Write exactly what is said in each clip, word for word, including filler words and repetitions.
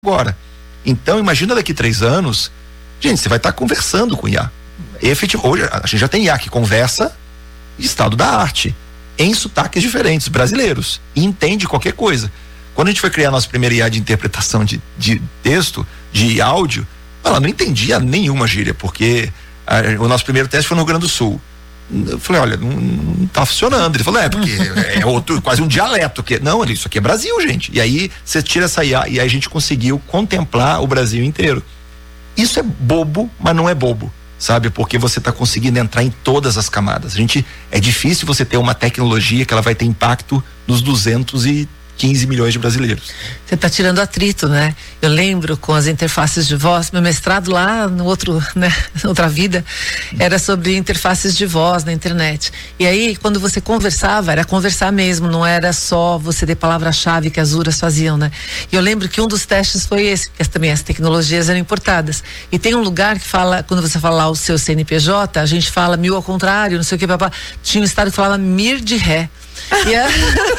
agora. Então, imagina daqui três anos, gente, você vai estar conversando com I A. Efetivo, hoje a gente já tem I A que conversa estado da arte, em sotaques diferentes, brasileiros, e entende qualquer coisa. Quando a gente foi criar a nossa primeira I A de interpretação de, de texto, de áudio, ela não entendia nenhuma gíria, porque a, o nosso primeiro teste foi no Rio Grande do Sul. Eu falei, olha, não, não tá funcionando. Ele falou, é, porque é outro, quase um dialeto. Que, não, isso aqui é Brasil, gente. E aí você tira essa I A e aí a gente conseguiu contemplar o Brasil inteiro. Isso é bobo, mas não é bobo, sabe? Porque você tá conseguindo entrar em todas as camadas. A gente, é difícil você ter uma tecnologia que ela vai ter impacto nos duzentos e quinze milhões de brasileiros. Você está tirando atrito, né? Eu lembro com as interfaces de voz, meu mestrado lá no outro, né, outra vida, era sobre interfaces de voz na internet. E aí, quando você conversava, era conversar mesmo, não era só você ter palavra-chave que as URAs faziam, né? E eu lembro que um dos testes foi esse, porque também as tecnologias eram importadas. E tem um lugar que fala, quando você fala o seu C N P J, a gente fala mil ao contrário, não sei o que, papá. Tinha um estado que falava mir de ré. E a...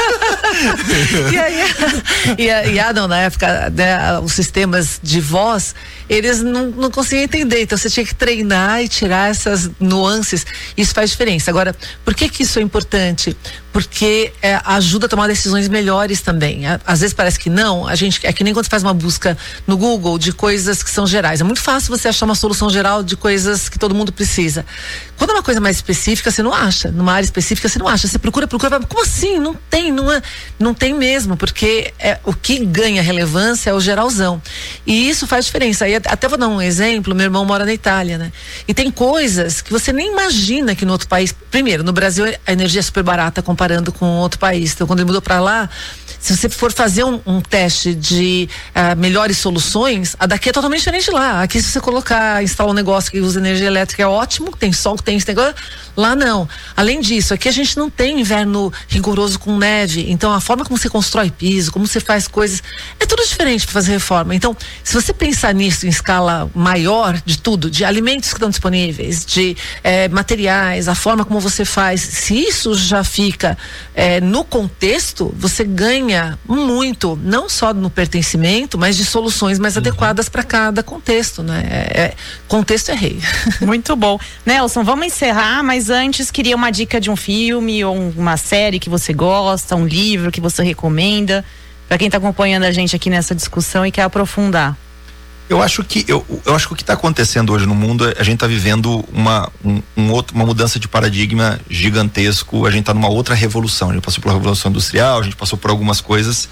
e aí, e a, e a, não, na época, né, os sistemas de voz, eles não, não conseguiam entender, então você tinha que treinar e tirar essas nuances, isso faz diferença. Agora, por que que isso é importante? Porque é, ajuda a tomar decisões melhores também. Às vezes parece que não, a gente, é que nem quando você faz uma busca no Google de coisas que são gerais, é muito fácil você achar uma solução geral de coisas que todo mundo precisa. Quando é uma coisa mais específica, você não acha, numa área específica você não acha, você procura, procura, como assim? Não tem, não é, não tem mesmo, porque é, o que ganha relevância é o geralzão, e isso faz diferença. Aí até vou dar um exemplo, meu irmão mora na Itália, né? E tem coisas que você nem imagina que no outro país, primeiro, no Brasil a energia é super barata comparando com outro país, então quando ele mudou para lá, se você for fazer um, um teste de uh, melhores soluções, a daqui é totalmente diferente de lá. Aqui, se você colocar, instalar um negócio que usa energia elétrica, é ótimo, tem sol, tem esse negócio. Lá não. Além disso, aqui a gente não tem inverno rigoroso com neve, então a forma como você constrói piso, como você faz coisas, é tudo diferente para fazer reforma. Então, se você pensar nisso em escala maior de tudo, de alimentos que estão disponíveis, de eh, materiais, a forma como você faz, se isso já fica eh, no contexto, você ganha muito, não só no pertencimento, mas de soluções mais uhum. adequadas para cada contexto, né? É, é, contexto é rei. Muito bom. Nelson, vamos encerrar, mas antes queria uma dica de um filme ou uma série que você gosta, um livro que você recomenda, para quem está acompanhando a gente aqui nessa discussão e quer aprofundar. Eu acho que eu, eu acho que o que está acontecendo hoje no mundo, a gente está vivendo uma um, um outro, uma mudança de paradigma gigantesco. A gente está numa outra revolução. A gente passou pela revolução industrial, a gente passou por algumas coisas.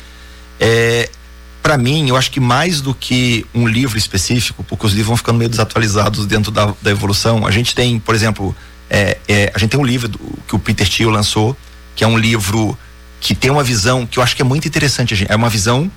É, para mim, eu acho que mais do que um livro específico, porque os livros vão ficando meio desatualizados dentro da, da evolução. A gente tem, por exemplo, é, é, a gente tem um livro do, que o Peter Thiel lançou, que é um livro que tem uma visão que eu acho que é muito interessante. É uma visão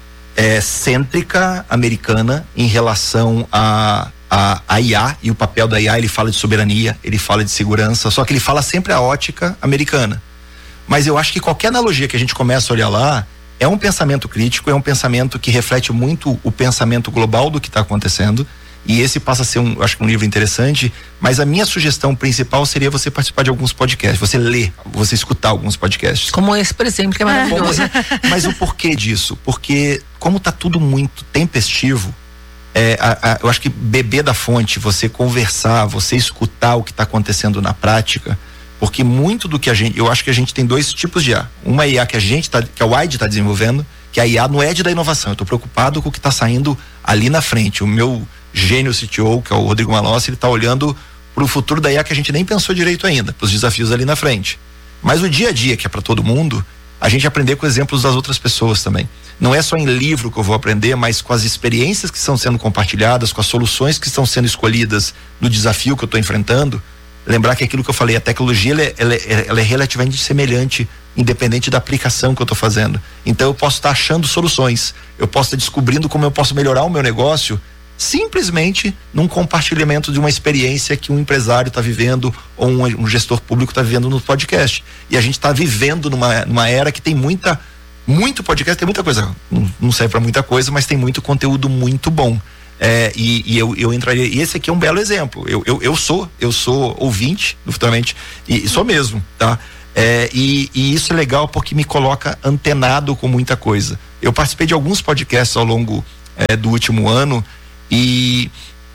É, cêntrica americana em relação a, a, a I A e o papel da I A. Ele fala de soberania, ele fala de segurança, só que ele fala sempre a ótica americana. Mas eu acho que qualquer analogia que a gente começa a olhar lá é um pensamento crítico, é um pensamento que reflete muito o pensamento global do que está acontecendo, e esse passa a ser um, eu acho que um livro interessante. Mas a minha sugestão principal seria você participar de alguns podcasts, você ler, você escutar alguns podcasts. Como esse, por exemplo, que é maravilhoso. É. Mas o porquê disso? Porque como tá tudo muito tempestivo, é, a, a, eu acho que beber da fonte, você conversar, você escutar o que está acontecendo na prática, porque muito do que a gente, eu acho que a gente tem dois tipos de I A. Uma I A que a gente tá, que a Wide está desenvolvendo, que é a I A no edge da inovação. Eu estou preocupado com o que está saindo ali na frente. O meu gênio C T O, que é o Rodrigo Malossi, ele está olhando para o futuro da I A que a gente nem pensou direito ainda, para os desafios ali na frente. Mas o dia a dia, que é para todo mundo, a gente aprender com exemplos das outras pessoas também. Não é só em livro que eu vou aprender, mas com as experiências que estão sendo compartilhadas, com as soluções que estão sendo escolhidas no desafio que eu estou enfrentando. Lembrar que aquilo que eu falei, a tecnologia ela é, ela é, ela é relativamente semelhante, independente da aplicação que eu estou fazendo. Então eu posso estar tá achando soluções, eu posso estar tá descobrindo como eu posso melhorar o meu negócio, simplesmente num compartilhamento de uma experiência que um empresário está vivendo ou um, um gestor público está vivendo no podcast. E a gente está vivendo numa, numa era que tem muita, muito podcast, tem muita coisa, não, não serve para muita coisa, mas tem muito conteúdo muito bom. É, e, e eu, eu entraria, e esse aqui é um belo exemplo. Eu, eu, eu sou, eu sou ouvinte, futuramente, e, e sou mesmo, tá? É, e, e isso é legal porque me coloca antenado com muita coisa. Eu participei de alguns podcasts ao longo é, do último ano e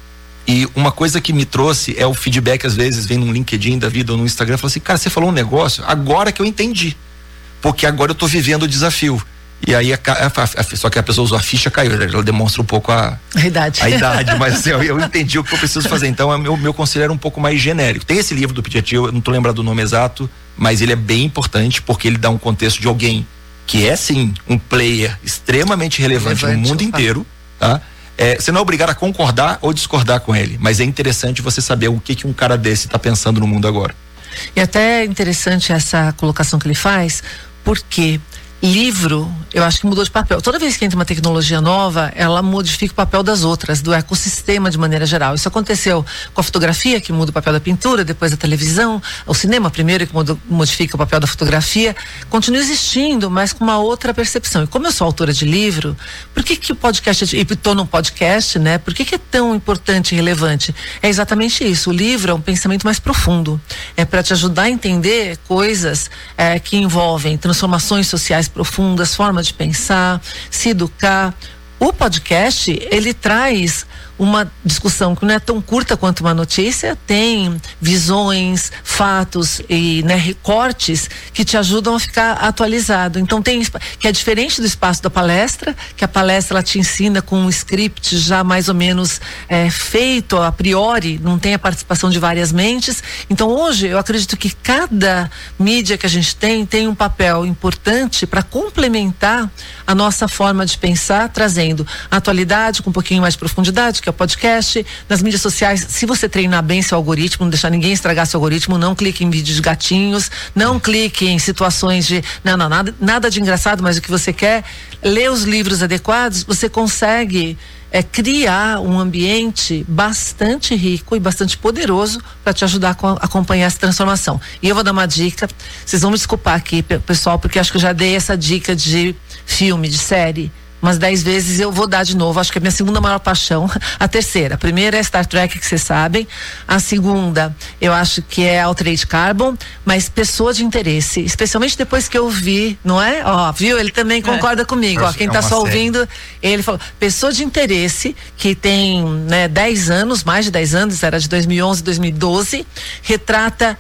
E uma coisa que me trouxe é o feedback, às vezes, vem num LinkedIn da vida ou no Instagram, fala assim, cara, você falou um negócio, agora que eu entendi. Porque agora eu tô vivendo o desafio. E aí, a, a, a, só que a pessoa usou a ficha, caiu, ela demonstra um pouco a, a idade. A idade, mas assim, eu, eu entendi o que eu preciso fazer. Então, meu, meu conselho era um pouco mais genérico. Tem esse livro do Piaget, eu não tô lembrado do nome exato, mas ele é bem importante porque ele dá um contexto de alguém que é, sim, um player extremamente relevante, relevante no mundo inteiro, tá? É, você não é obrigado a concordar ou discordar com ele, mas é interessante você saber o que que um cara desse está pensando no mundo agora. E até é interessante essa colocação que ele faz, porque livro, eu acho que mudou de papel. Toda vez que entra uma tecnologia nova, ela modifica o papel das outras, do ecossistema de maneira geral. Isso aconteceu com a fotografia, que muda o papel da pintura, depois a televisão, o cinema primeiro, que muda, modifica o papel da fotografia. Continua existindo, mas com uma outra percepção. E como eu sou autora de livro, por que que o podcast, e estou num podcast, né? Por que que é tão importante e relevante? É exatamente isso. O livro é um pensamento mais profundo. É para te ajudar a entender coisas é, que envolvem transformações sociais profundas, forma de pensar, se educar. O podcast, ele traz uma discussão que não é tão curta quanto uma notícia, tem visões, fatos e, né, recortes que te ajudam a ficar atualizado. Então tem, que é diferente do espaço da palestra, que a palestra ela te ensina com um script já mais ou menos é, feito a priori, não tem a participação de várias mentes. Então hoje eu acredito que cada mídia que a gente tem tem um papel importante para complementar a nossa forma de pensar, trazendo a atualidade com um pouquinho mais de profundidade, que é o podcast, nas mídias sociais. Se você treinar bem seu algoritmo, não deixar ninguém estragar seu algoritmo, não clique em vídeos de gatinhos, não clique em situações de, não, não, nada, nada de engraçado, mas o que você quer, ler os livros adequados, você consegue é, criar um ambiente bastante rico e bastante poderoso para te ajudar a acompanhar essa transformação. E eu vou dar uma dica, vocês vão me desculpar aqui, pessoal, porque acho que eu já dei essa dica de filme, de série, umas dez vezes eu vou dar de novo. Acho que é a minha segunda maior paixão. A terceira, a primeira é Star Trek, que vocês sabem. A segunda, eu acho que é Altered Carbon, mas Pessoa de Interesse, especialmente depois que eu vi, não é? Ó, viu? Ele também concorda é. comigo. Ó, quem tá é só série. ouvindo, ele falou, Pessoa de Interesse, que tem, né, dez anos, mais de dez anos, era de dois mil e onze, dois mil e doze, retrata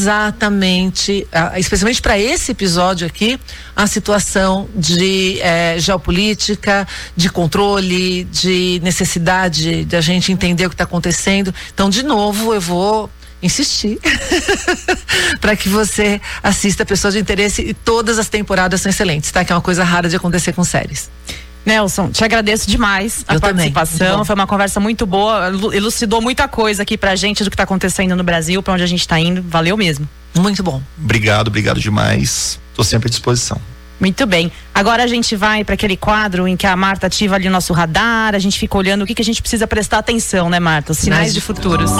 exatamente, uh, especialmente para esse episódio aqui, a situação de eh, geopolítica, de controle, de necessidade de a gente entender o que está acontecendo. Então, de novo, eu vou insistir para que você assista Pessoa de Interesse, e todas as temporadas são excelentes, tá? Que é uma coisa rara de acontecer com séries. Nelson, te agradeço demais a Eu participação, também. Foi uma conversa muito boa, elucidou muita coisa aqui pra gente do que tá acontecendo no Brasil, pra onde a gente tá indo, valeu mesmo. Muito bom. Obrigado, obrigado demais, tô sempre à disposição. Muito bem, agora a gente vai para aquele quadro em que a Marta ativa ali o nosso radar, a gente fica olhando o que, que a gente precisa prestar atenção, né, Marta? Os sinais, sinais de futuros.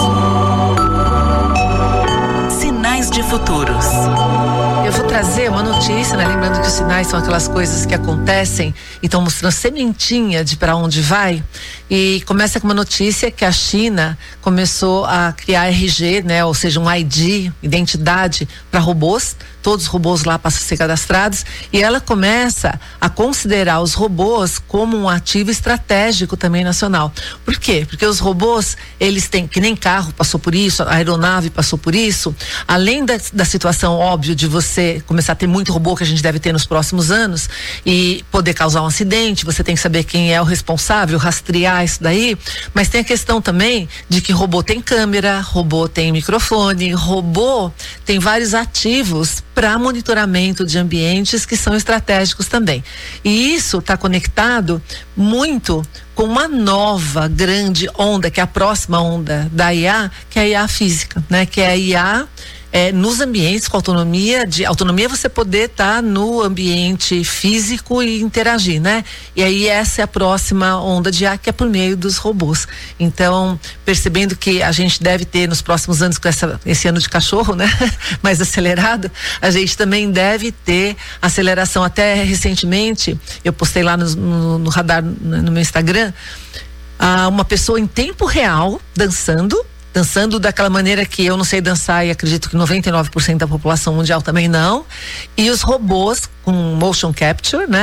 Sinais de futuros. Eu vou trazer uma notícia, né? Lembrando que os sinais são aquelas coisas que acontecem e estão mostrando sementinha de para onde vai. E começa com uma notícia que a China começou a criar R G, né? Ou seja, um I D, identidade para robôs. Todos os robôs lá passam a ser cadastrados, e ela começa a considerar os robôs como um ativo estratégico também nacional. Por quê? Porque os robôs, eles têm, que nem carro passou por isso, a aeronave passou por isso, além da, da situação óbvia de você começar a ter muito robô, que a gente deve ter nos próximos anos, e poder causar um acidente, você tem que saber quem é o responsável, rastrear isso daí, mas tem a questão também de que robô tem câmera, robô tem microfone, robô tem vários ativos para monitoramento de ambientes que são estratégicos também. E isso está conectado muito com uma nova grande onda, que é a próxima onda da I A, que é a I A física, né? Que é a I A É, nos ambientes com autonomia, de autonomia você poder estar tá no ambiente físico e interagir, né? E aí essa é a próxima onda de I A, que é por meio dos robôs. Então, percebendo que a gente deve ter nos próximos anos, com essa, esse ano de cachorro, né? Mais acelerado, a gente também deve ter aceleração. Até recentemente, eu postei lá no, no, no radar, no, no meu Instagram, ah, uma pessoa em tempo real dançando, dançando daquela maneira que eu não sei dançar, e acredito que noventa e nove por cento da população mundial também não, e os robôs com motion capture, né,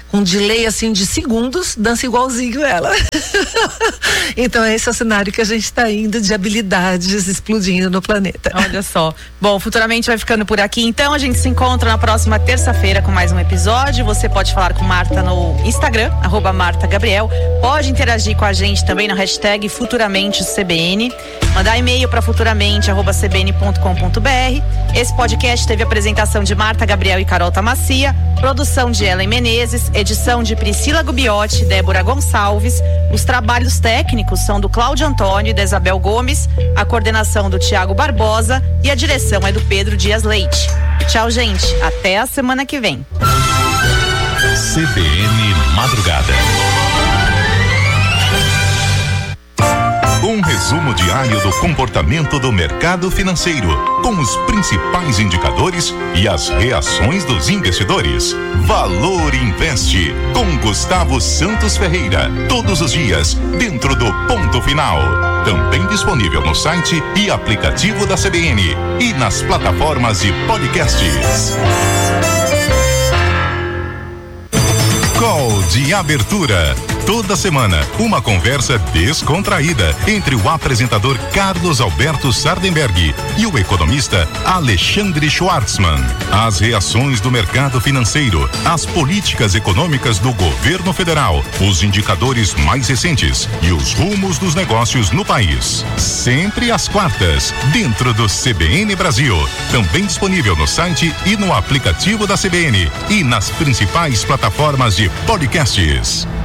com delay assim de segundos, dança igualzinho ela. Então esse é o cenário que a gente está indo, de habilidades explodindo no planeta. Olha só. Bom, futuramente vai ficando por aqui, então a gente se encontra na próxima terça-feira com mais um episódio. Você pode falar com Marta no Instagram, arroba Marta Gabriel. Pode interagir com a gente também no hashtag futuramente C B N. Mandar e-mail para futuramente arroba c b n ponto com ponto b r. Esse podcast teve a apresentação de Marta Gabriel e Carol Tamassia, produção de Ellen Menezes, edição de Priscila Gubiotti e Débora Gonçalves. Os trabalhos técnicos são do Cláudio Antônio e da Isabel Gomes, a coordenação do Tiago Barbosa e a direção é do Pedro Dias Leite. Tchau, gente. Até a semana que vem. C B N Madrugada. Um resumo diário do comportamento do mercado financeiro, com os principais indicadores e as reações dos investidores. Valor Investe, com Gustavo Santos Ferreira, todos os dias, dentro do Ponto Final. Também disponível no site e aplicativo da C B N e nas plataformas de podcasts. Call de abertura. Toda semana, uma conversa descontraída entre o apresentador Carlos Alberto Sardenberg e o economista Alexandre Schwartzman. As reações do mercado financeiro, as políticas econômicas do governo federal, os indicadores mais recentes e os rumos dos negócios no país. Sempre às quartas, dentro do C B N Brasil. Também disponível no site e no aplicativo da C B N e nas principais plataformas de podcasts.